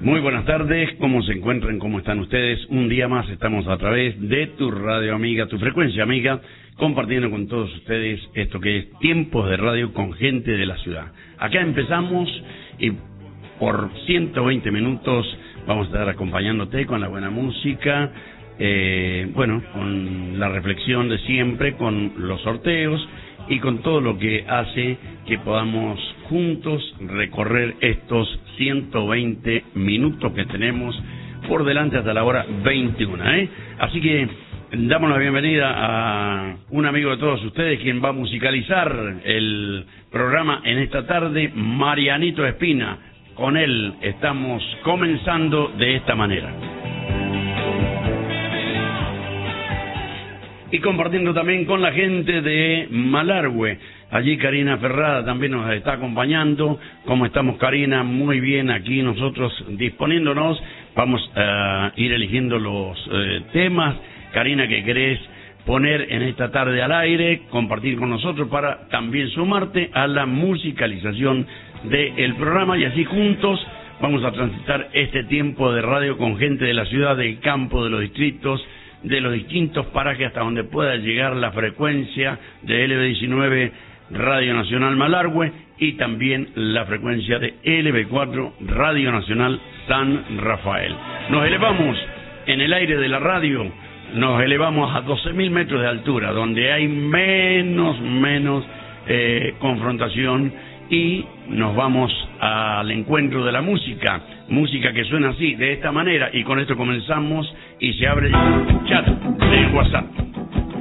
Muy buenas tardes, ¿cómo se encuentran? ¿Cómo están ustedes? Un día más estamos a través de tu radio amiga, tu frecuencia amiga, compartiendo con todos ustedes esto que es Tiempos de Radio con gente de la ciudad. Acá empezamos y por 120 minutos vamos a estar acompañándote con la buena música, con la reflexión de siempre, con los sorteos y con todo lo que hace que podamos juntos recorrer estos 120 minutos que tenemos por delante hasta la hora 21, Así que damos la bienvenida a un amigo de todos ustedes, quien va a musicalizar el programa en esta tarde, Marianito Espina. Con él estamos comenzando de esta manera. Y compartiendo también con la gente de Malargüe. Allí Karina Ferrada también nos está acompañando. ¿Cómo estamos, Karina? Muy bien, aquí nosotros disponiéndonos. Vamos a ir eligiendo los temas. Karina, ¿qué querés poner en esta tarde al aire? Compartir con nosotros para también sumarte a la musicalización del programa. Y así juntos vamos a transitar este tiempo de radio con gente de la ciudad, del campo, de los distritos, de los distintos parajes hasta donde pueda llegar la frecuencia de LB19 Radio Nacional Malargüe y también la frecuencia de LB4 Radio Nacional San Rafael. Nos elevamos en el aire de la radio, nos elevamos a 12.000 metros de altura, donde hay menos confrontación, y nos vamos al encuentro de la música que suena así, de esta manera, y con esto comenzamos y se abre el chat de WhatsApp.